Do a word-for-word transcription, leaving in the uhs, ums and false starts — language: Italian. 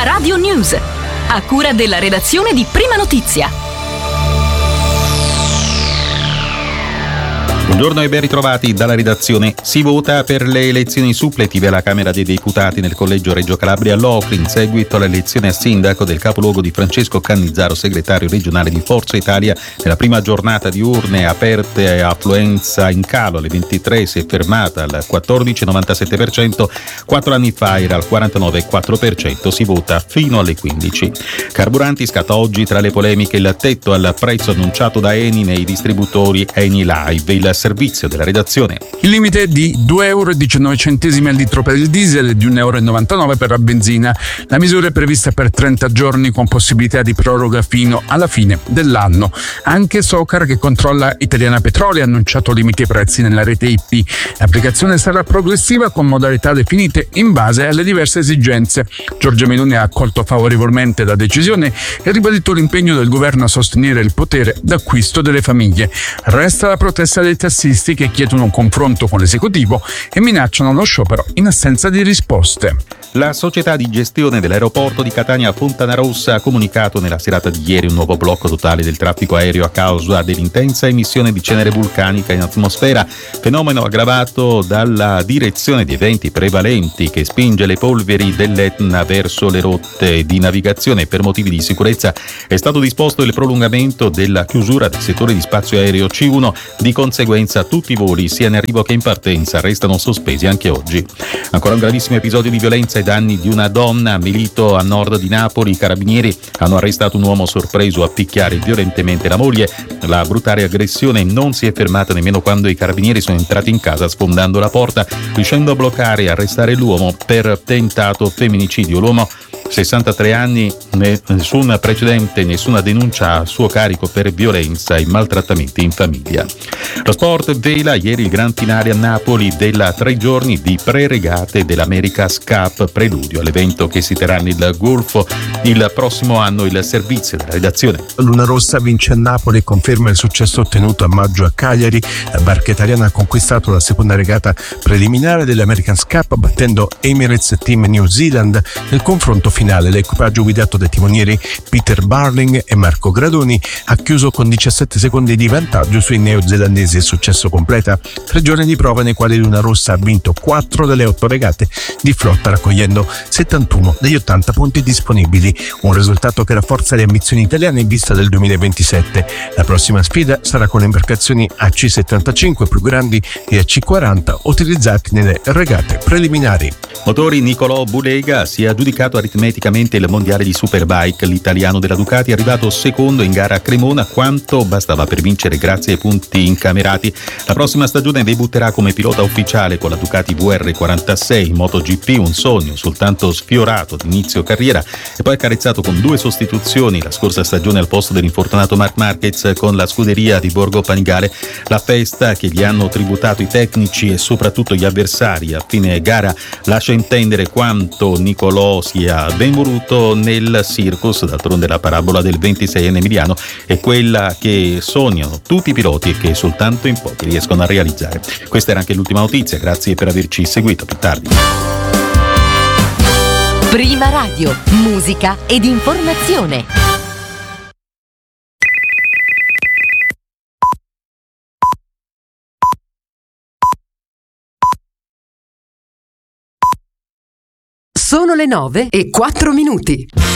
Prima Radio News, a cura della redazione di Prima Notizia. Buongiorno e ben ritrovati dalla redazione. Si vota per le elezioni suppletive alla Camera dei Deputati nel collegio Reggio Calabria Locri in seguito all'elezione a sindaco del capoluogo di Francesco Cannizzaro, segretario regionale di Forza Italia. Nella prima giornata di urne aperte, affluenza in calo, alle ventitré si è fermata al quattordici virgola novantasette per cento, quattro anni fa era al quarantanove virgola quattro per cento, si vota fino alle quindici. Carburanti, scatta oggi tra le polemiche il tetto al prezzo annunciato da Eni nei distributori Eni Live. Il servizio della redazione. Il limite è di due euro e diciannove centesimi al litro per il diesel e di un euro e novantanove per la benzina. La misura è prevista per trenta giorni con possibilità di proroga fino alla fine dell'anno. Anche Socar, che controlla Italiana Petroli, ha annunciato limiti ai prezzi nella rete I P. L'applicazione sarà progressiva con modalità definite in base alle diverse esigenze. Giorgia Meloni ha accolto favorevolmente la decisione e ribadito l'impegno del governo a sostenere il potere d'acquisto delle famiglie. Resta la protesta dei tassisti che chiedono un confronto con l'esecutivo e minacciano lo sciopero in assenza di risposte. La società di gestione dell'aeroporto di Catania Fontanarossa ha comunicato nella serata di ieri un nuovo blocco totale del traffico aereo a causa dell'intensa emissione di cenere vulcanica in atmosfera, fenomeno aggravato dalla direzione di eventi prevalenti che spinge le polveri dell'Etna verso le rotte di navigazione. Per motivi di sicurezza è stato disposto il prolungamento della chiusura del settore di spazio aereo C uno, di conseguenza tutti i voli sia in arrivo che in partenza restano sospesi anche oggi. Ancora un gravissimo episodio di violenza ai danni di una donna a Milito, a nord di Napoli. I carabinieri hanno arrestato un uomo sorpreso a picchiare violentemente la moglie. La brutale aggressione non si è fermata nemmeno quando i carabinieri sono entrati in casa sfondando la porta, riuscendo a bloccare e arrestare l'uomo per tentato femminicidio. L'uomo, sessantatré anni, nessun precedente, nessuna denuncia a suo carico per violenza e maltrattamenti in famiglia. Lo sport vela ieri il gran finale a Napoli della tre giorni di pre-regate dell'America's Cup, preludio all'evento che si terrà nel Golfo il prossimo anno. Il servizio della redazione. Luna Rossa vince a Napoli e conferma il successo ottenuto a maggio a Cagliari. La barca italiana ha conquistato la seconda regata preliminare dell'America's Cup battendo Emirates Team New Zealand. Nel confronto finale l'equipaggio guidato dai timonieri Peter Barling e Marco Gradoni ha chiuso con diciassette secondi di vantaggio sui neozelandesi. Il successo completa tre giorni di prova nei quali Luna Rossa ha vinto quattro delle otto regate di flotta, raccogliendo settantuno degli ottanta punti disponibili, un risultato che rafforza le ambizioni italiane in vista del duemilaventisette. La prossima sfida sarà con le imbarcazioni A C settantacinque più grandi e A C quaranta utilizzati nelle regate preliminari. Motori Nicolò Bulega si è aggiudicato aritmeticamente il mondiale di Superbike. L'italiano della Ducati è arrivato secondo in gara a Cremona, quanto bastava per vincere grazie ai punti incamerati. La prossima stagione debutterà come pilota ufficiale con la Ducati V R quarantasei in MotoGP, un sogno soltanto sfiorato d'inizio carriera e poi accarezzato con due sostituzioni la scorsa stagione al posto dell'infortunato Marc Marquez con la scuderia di Borgo Panigale. La festa che gli hanno tributato i tecnici e soprattutto gli avversari a fine gara lascia intendere quanto Nicolò sia ben voluto nel circus. D'altronde la parabola del ventiseienne emiliano è quella che sognano tutti i piloti e che soltanto in pochi riescono a realizzare. Questa era anche l'ultima notizia, grazie per averci seguito. Più tardi. Prima Radio, musica ed informazione. Sono le nove e quattro minuti.